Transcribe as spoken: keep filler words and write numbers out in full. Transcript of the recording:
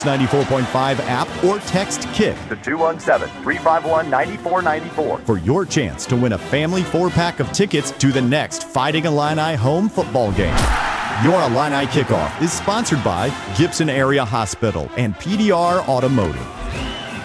ninety-four point five app or text KICK to two one seven, three five one, nine four nine four for your chance to win a family four-pack of tickets to the next Fighting Illini home football game. Your Illini Kickoff is sponsored by Gibson Area Hospital and P D R Automotive.